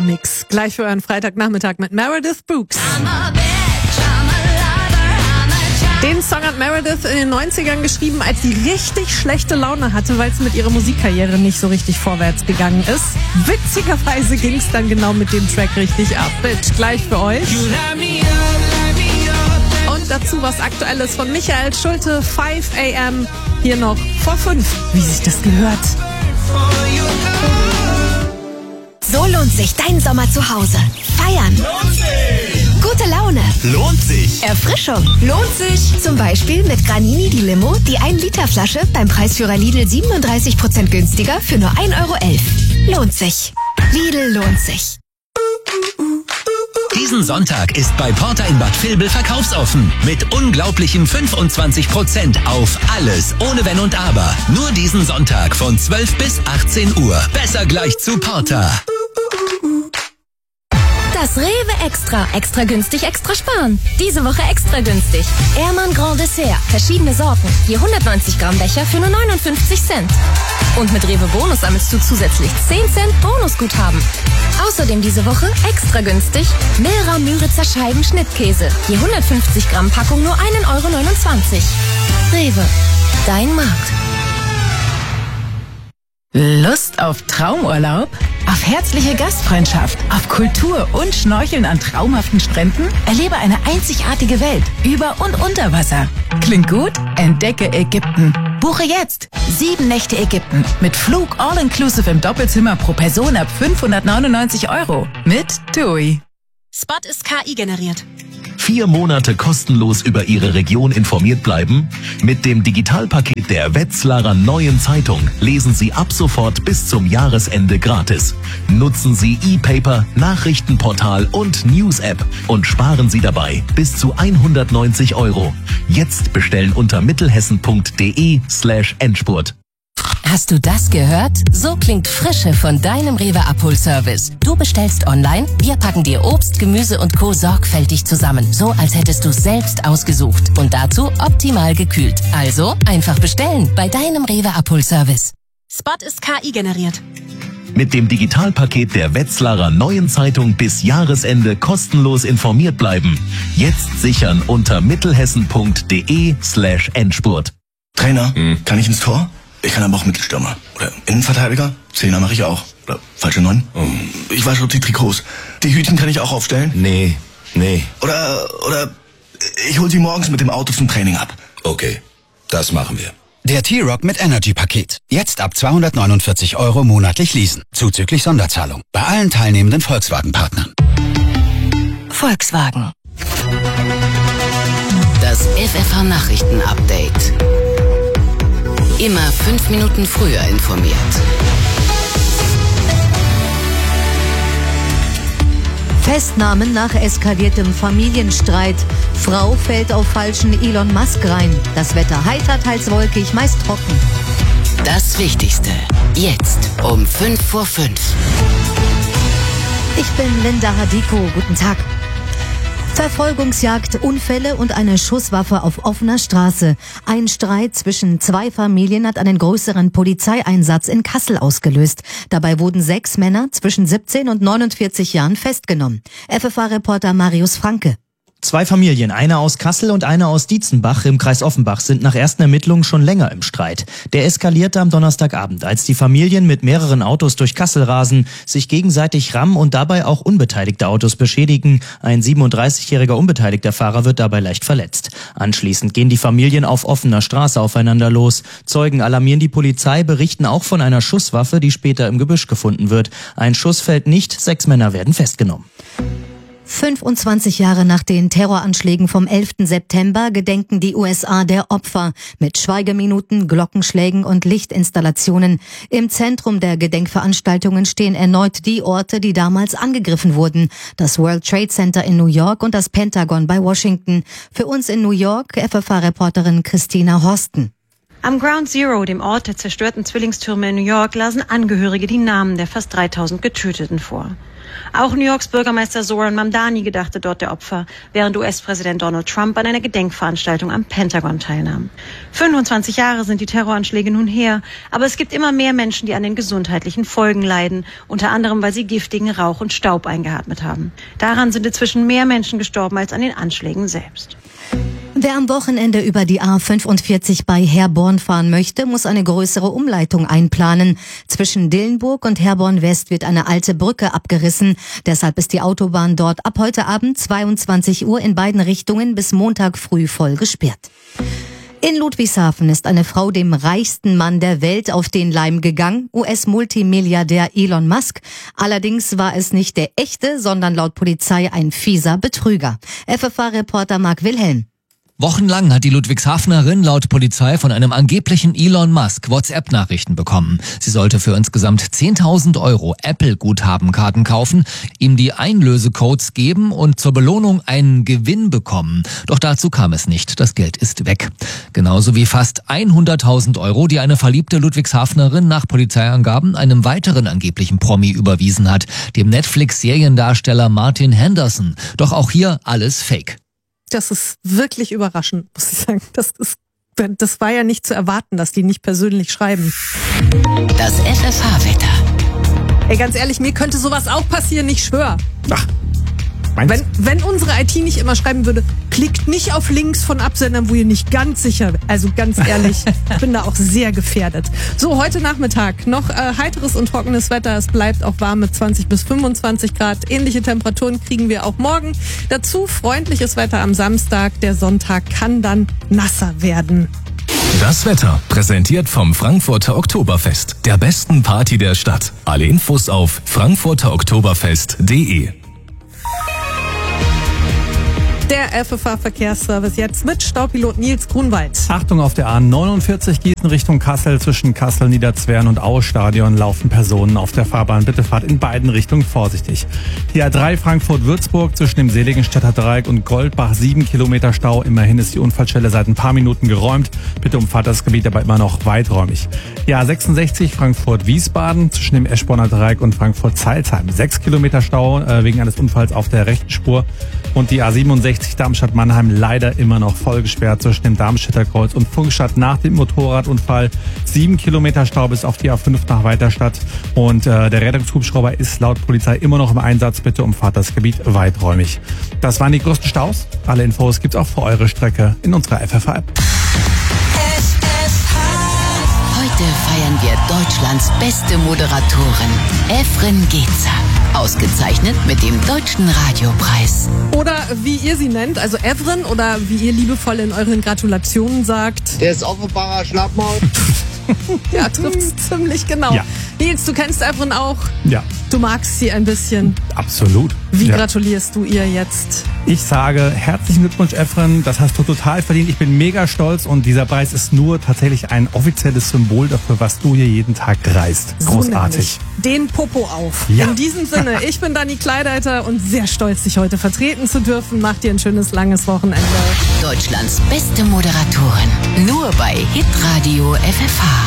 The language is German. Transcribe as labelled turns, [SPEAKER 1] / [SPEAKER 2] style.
[SPEAKER 1] Mix. Gleich für euren Freitagnachmittag mit Meredith Brooks. Den Song hat Meredith in den 90ern geschrieben, als sie richtig schlechte Laune hatte, weil es mit ihrer Musikkarriere nicht so richtig vorwärts gegangen ist. Witzigerweise ging es dann genau mit dem Track richtig ab. Bitch, gleich für euch. Und dazu was Aktuelles von Michael Schulte, 5 AM, hier noch vor 5, wie sich das gehört.
[SPEAKER 2] So lohnt sich dein Sommer zu Hause. Feiern.
[SPEAKER 3] Lohnt sich.
[SPEAKER 2] Gute Laune.
[SPEAKER 3] Lohnt sich.
[SPEAKER 2] Erfrischung. Lohnt sich. Zum Beispiel mit Granini die Limo, die 1-Liter-Flasche beim Preisführer Lidl 37% günstiger für nur 1,11 €. Lohnt sich. Lidl lohnt sich.
[SPEAKER 4] Diesen Sonntag ist bei Porter in Bad Vilbel verkaufsoffen. Mit unglaublichen 25% auf alles, ohne Wenn und Aber. Nur diesen Sonntag von 12 bis 18 Uhr. Besser gleich zu Porter.
[SPEAKER 2] Das Rewe Extra. Extra günstig, extra sparen. Diese Woche extra günstig. Ehrmann Grand Dessert. Verschiedene Sorten. Je 190 Gramm Becher für nur 59 Cent. Und mit Rewe Bonus sammelst du zusätzlich 10 Cent Bonusguthaben. Außerdem diese Woche extra günstig Milra Müritzer Scheiben Schnittkäse. Je 150 Gramm Packung nur 1,29 €. Rewe. Dein Markt.
[SPEAKER 5] Lust auf Traumurlaub? Auf herzliche Gastfreundschaft? Auf Kultur und Schnorcheln an traumhaften Stränden? Erlebe eine einzigartige Welt über und unter Wasser. Klingt gut? Entdecke Ägypten. Buche jetzt 7 Nächte Ägypten mit Flug all-inclusive im Doppelzimmer pro Person ab 599 € mit TUI.
[SPEAKER 1] Spot ist KI generiert.
[SPEAKER 6] 4 Monate kostenlos über Ihre Region informiert bleiben? Mit dem Digitalpaket der Wetzlarer Neuen Zeitung lesen Sie ab sofort bis zum Jahresende gratis. Nutzen Sie E-Paper, Nachrichtenportal und News-App und sparen Sie dabei bis zu 190 €. Jetzt bestellen unter mittelhessen.de/Endspurt.
[SPEAKER 7] Hast du das gehört? So klingt Frische von deinem Rewe Abholservice. Du bestellst online, wir packen dir Obst, Gemüse und Co. sorgfältig zusammen. So, als hättest du es selbst ausgesucht. Und dazu optimal gekühlt. Also einfach bestellen bei deinem Rewe Abholservice.
[SPEAKER 1] Spot ist KI generiert.
[SPEAKER 6] Mit dem Digitalpaket der Wetzlarer Neuen Zeitung bis Jahresende kostenlos informiert bleiben. Jetzt sichern unter mittelhessen.de/Endspurt.
[SPEAKER 3] Trainer, kann ich ins Tor? Ich kann aber auch Mittelstürmer. Oder Innenverteidiger. Zehner mache ich auch. Oder falsche 9. Ich wasche die Trikots. Die Hütchen kann ich auch aufstellen?
[SPEAKER 8] Nee.
[SPEAKER 3] Oder ich hol sie morgens mit dem Auto zum Training ab.
[SPEAKER 8] Okay, das machen wir.
[SPEAKER 9] Der T-Rock mit Energy-Paket. Jetzt ab 249 € monatlich leasen. Zuzüglich Sonderzahlung. Bei allen teilnehmenden Volkswagen-Partnern.
[SPEAKER 7] Volkswagen. Das FFH-Nachrichten-Update. Immer 5 Minuten früher informiert.
[SPEAKER 10] Festnahmen nach eskaliertem Familienstreit. Frau fällt auf falschen Elon Musk rein. Das Wetter heiter, teils wolkig, meist trocken.
[SPEAKER 7] Das Wichtigste. Jetzt um 5 vor 5.
[SPEAKER 10] Ich bin Linda Hadiko. Guten Tag. Verfolgungsjagd, Unfälle und eine Schusswaffe auf offener Straße. Ein Streit zwischen 2 Familien hat einen größeren Polizeieinsatz in Kassel ausgelöst. Dabei wurden 6 Männer zwischen 17 und 49 Jahren festgenommen. FFH-Reporter Marius Franke.
[SPEAKER 11] 2 Familien, eine aus Kassel und eine aus Dietzenbach im Kreis Offenbach, sind nach ersten Ermittlungen schon länger im Streit. Der eskalierte am Donnerstagabend, als die Familien mit mehreren Autos durch Kassel rasen, sich gegenseitig rammen und dabei auch unbeteiligte Autos beschädigen. Ein 37-jähriger unbeteiligter Fahrer wird dabei leicht verletzt. Anschließend gehen die Familien auf offener Straße aufeinander los. Zeugen alarmieren die Polizei, berichten auch von einer Schusswaffe, die später im Gebüsch gefunden wird. Ein Schuss fällt nicht, 6 Männer werden festgenommen.
[SPEAKER 10] 25 Jahre nach den Terroranschlägen vom 11. September gedenken die USA der Opfer mit Schweigeminuten, Glockenschlägen und Lichtinstallationen. Im Zentrum der Gedenkveranstaltungen stehen erneut die Orte, die damals angegriffen wurden. Das World Trade Center in New York und das Pentagon bei Washington. Für uns in New York FFH-Reporterin Christina Horsten.
[SPEAKER 12] Am Ground Zero, dem Ort der zerstörten Zwillingstürme in New York, lasen Angehörige die Namen der fast 3000 Getöteten vor. Auch New Yorks Bürgermeister Zoran Mamdani gedachte dort der Opfer, während US-Präsident Donald Trump an einer Gedenkveranstaltung am Pentagon teilnahm. 25 Jahre sind die Terroranschläge nun her, aber es gibt immer mehr Menschen, die an den gesundheitlichen Folgen leiden, unter anderem, weil sie giftigen Rauch und Staub eingeatmet haben. Daran sind inzwischen mehr Menschen gestorben als an den Anschlägen selbst.
[SPEAKER 10] Wer am Wochenende über die A45 bei Herborn fahren möchte, muss eine größere Umleitung einplanen. Zwischen Dillenburg und Herborn West wird eine alte Brücke abgerissen. Deshalb ist die Autobahn dort ab heute Abend 22 Uhr in beiden Richtungen bis Montag früh voll gesperrt. In Ludwigshafen ist eine Frau dem reichsten Mann der Welt auf den Leim gegangen, US-Multimilliardär Elon Musk. Allerdings war es nicht der echte, sondern laut Polizei ein fieser Betrüger. FFH-Reporter Marc Wilhelm.
[SPEAKER 13] Wochenlang hat die Ludwigshafenerin laut Polizei von einem angeblichen Elon Musk WhatsApp-Nachrichten bekommen. Sie sollte für insgesamt 10.000 € Apple-Guthabenkarten kaufen, ihm die Einlösecodes geben und zur Belohnung einen Gewinn bekommen. Doch dazu kam es nicht. Das Geld ist weg. Genauso wie fast 100.000 €, die eine verliebte Ludwigshafenerin nach Polizeiangaben einem weiteren angeblichen Promi überwiesen hat, dem Netflix-Seriendarsteller Martin Henderson. Doch auch hier alles Fake.
[SPEAKER 1] Das ist wirklich überraschend, muss ich sagen. Das war ja nicht zu erwarten, dass die nicht persönlich schreiben.
[SPEAKER 7] Das FFH-Wetter.
[SPEAKER 1] Ey, ganz ehrlich, mir könnte sowas auch passieren, ich schwöre.
[SPEAKER 14] Ach,
[SPEAKER 1] wenn unsere IT nicht immer schreiben würde, klickt nicht auf Links von Absendern, wo ihr nicht ganz sicher, also ganz ehrlich, ich bin da auch sehr gefährdet. So, heute Nachmittag noch heiteres und trockenes Wetter. Es bleibt auch warm mit 20 bis 25 Grad. Ähnliche Temperaturen kriegen wir auch morgen. Dazu freundliches Wetter am Samstag. Der Sonntag kann dann nasser werden.
[SPEAKER 6] Das Wetter präsentiert vom Frankfurter Oktoberfest, der besten Party der Stadt. Alle Infos auf frankfurteroktoberfest.de.
[SPEAKER 1] Der FFH-Verkehrsservice jetzt mit Staupilot Nils Grunwald.
[SPEAKER 14] Achtung, auf der A49 Gießen Richtung Kassel. Zwischen Kassel, Niederzwern und Aue-Stadion laufen Personen auf der Fahrbahn. Bitte fahrt in beiden Richtungen vorsichtig. Die A3 Frankfurt-Würzburg zwischen dem Seligenstädter Dreieck und Goldbach 7 Kilometer Stau. Immerhin ist die Unfallstelle seit ein paar Minuten geräumt. Bitte umfahrt das Gebiet aber immer noch weiträumig. Die A66 Frankfurt-Wiesbaden zwischen dem Eschborner Dreieck und Frankfurt-Zeilsheim. 6 Kilometer Stau wegen eines Unfalls auf der rechten Spur. Und die A67 Darmstadt-Mannheim leider immer noch voll gesperrt zwischen dem Darmstädter Kreuz und Funkstadt nach dem Motorradunfall. 7 Kilometer Stau bis auf die A5 nach Weiterstadt. Und der Rettungshubschrauber ist laut Polizei immer noch im Einsatz. Bitte umfahrt das Gebiet weiträumig. Das waren die größten Staus. Alle Infos gibt's auch für eure Strecke in unserer FFH-App.
[SPEAKER 7] Heute feiern wir Deutschlands beste Moderatorin, Efren Gezer. Ausgezeichnet mit dem Deutschen Radiopreis.
[SPEAKER 1] Oder wie ihr sie nennt, also Evren, oder wie ihr liebevoll in euren Gratulationen sagt.
[SPEAKER 15] Der ist offenbarer Schlappmaul.
[SPEAKER 1] Ja, trifft's ziemlich genau.
[SPEAKER 14] Ja.
[SPEAKER 1] Nils, du kennst Evren auch.
[SPEAKER 14] Ja.
[SPEAKER 1] Du magst sie ein bisschen.
[SPEAKER 14] Absolut.
[SPEAKER 1] Wie gratulierst du ihr jetzt?
[SPEAKER 14] Ich sage herzlichen Glückwunsch, Efren. Das hast du total verdient. Ich bin mega stolz und dieser Preis ist nur tatsächlich ein offizielles Symbol dafür, was du hier jeden Tag reißt. Großartig.
[SPEAKER 1] So den Popo auf.
[SPEAKER 14] Ja.
[SPEAKER 1] In diesem Sinne, ich bin Dani Kleideiter und sehr stolz, dich heute vertreten zu dürfen. Mach dir ein schönes, langes Wochenende.
[SPEAKER 7] Deutschlands beste Moderatorin. Nur bei Hitradio FFH.